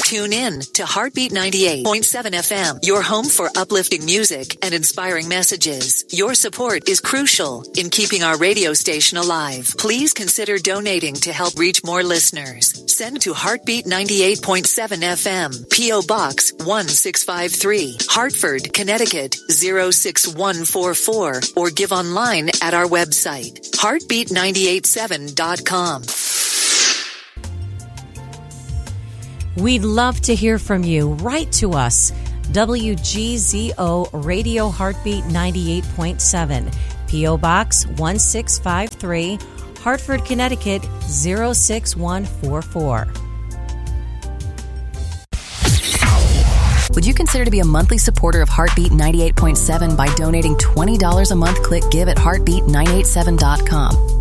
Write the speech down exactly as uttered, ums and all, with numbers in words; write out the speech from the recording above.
Tune in to Heartbeat ninety-eight point seven F M, your home for uplifting music and inspiring messages. Your support is crucial in keeping our radio station alive. Please consider donating to help reach more listeners. Send to Heartbeat ninety-eight point seven F M, P O. Box one six five three, Hartford, Connecticut zero six one four four, or give online at our website, heartbeat nine eight seven dot com. We'd love to hear from you. Write to us. W G Z O Radio Heartbeat ninety-eight point seven, P O. Box one six five three, Hartford, Connecticut zero six one four four. Would you consider to be a monthly supporter of Heartbeat ninety-eight point seven by donating twenty dollars a month? Click Give at heartbeat nine eight seven dot com.